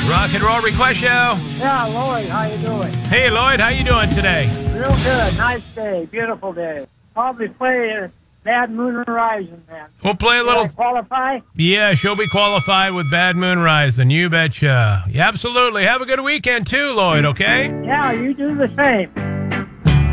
Rock and Roll Request Show. Yeah, Lloyd, how you doing? Hey, Lloyd, how you doing today? Real good. Nice day. Beautiful day. Probably play Bad Moon Rising, man. We'll play a little... Will I qualify? Yeah, she'll be qualified with Bad Moon Rising. You betcha. Yeah, absolutely. Have a good weekend, too, Lloyd, okay? Yeah, you do the same.